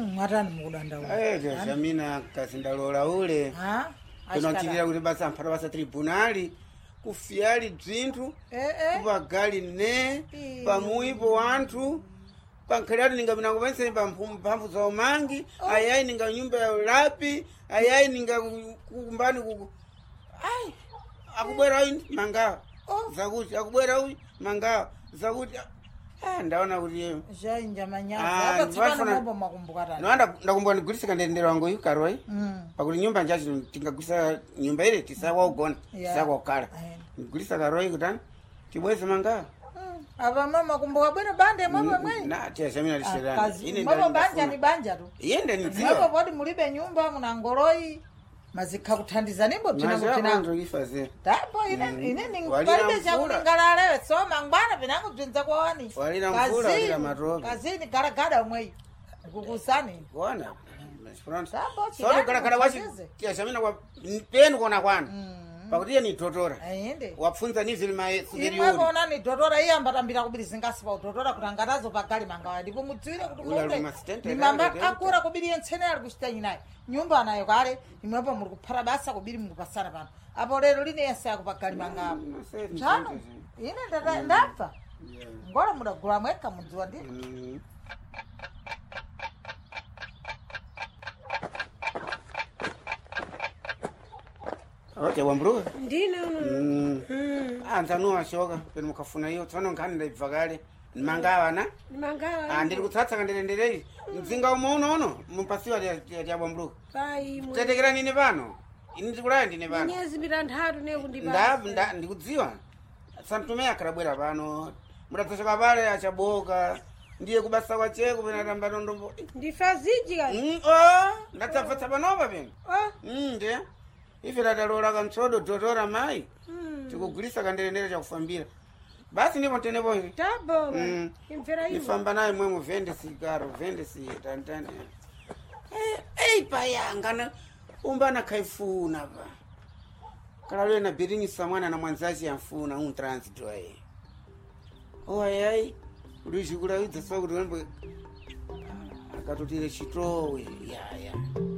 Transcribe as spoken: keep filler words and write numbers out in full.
mwatani mukudandaula eh jamina kasindalola ule ha tunachitira kuti basa amphata basa tribunali kufiyali dzinthu eh eh kupagali ne Ii. pamuipo wanthu pankhalati ninga pinango penseni pamphamvu za umangi ayayi ninga nyumba ya ulapi ayayi ninga kukumbani kuku ai akubwera uyu mangawa Oh. zakuti akubwera uyu mangawa zakuti ah ndaona kuti zvainja Ah, manyazi apa tsopano ndifuna- mombo makumbuka tani noanda ndakumbuka ndigulitsika ndendero wangu uyu karoi Mm. pakuti nyumba njacho tingagulisa nyumba ile tisawaugona Yeah. tisawaukala Ayen. ndigulisa karoi kutani tibweze mangawa Mm. apa mama kumbuka bwino bande momwe mwenye na tiashamina lisherani kazi momo banja ni banja tu iyende momo nidziwa podi mulibe nyumba muna ngoloi mazikha kuthandiza nimbo tinango tinango mazvakonzo ifaze tapo ine ine Walira ningipalibe mvula. chakulingalalewe so mangwana pinango bzinza kwani Walira mvula, walira matope. kazini galagada umweyi kukusani kuona Tambo, sote chidani, kalakala wachi mchezeze. tiashamina kwa penu kona kwana Mm. pakuti iye ni totora ayende wapfunza ni vilima imwe sugerioni kona ni dhotora iye ambatambira kubiri zingasi pa udhotora kuti angatazo pagali mangawa ndipo mudziwire kuti Ula kule lumasitente ni mamba rale, akura kubiri yentsene ali kuchitenyi naye nyumba anayo kale imwepo muri kuphata basa kubiri muri kupasana pano apo lero line yense akupagali mangawa tano ine ndata- ndapfa ngora mudagula mweka mudziwa ndiri okay wambruka ndine uno anzanu ashoka penu mukafuna iyo tsopano nkhani ndaibva kale mangawa na mangawa Ah, ndiri kutsatsaka nderenderei mdzinga umo unono mupasiwa tyabwambruka pai mwe tetekera nini pano ini ndikulaya ndine pano nyezi mitanthatu ne Nda- kundipasa nda- ndikudziwa santume akhalabwera pano mudatsoka pale achaboka ndiye kubasa kwacheko pena tambatondombo ndifaziji kali Mm, oh, ndatsapfatsa panopa peno oh Mm, nde ife tatalola kamtsodo dhotora mayi mm. tikugulisa kanderendere chakufambira basi ndipo tenepo tabo Mm. imvera ivo nifamba naye mwe muvende sigaro vende si tantani eh ei payanga na umbana kaifuna pa kalalo na biringisa mwana na mwanzazi yamfuna un transit wae oyai ulizhikula idza sokuti wembe akatotire chitowe ya ya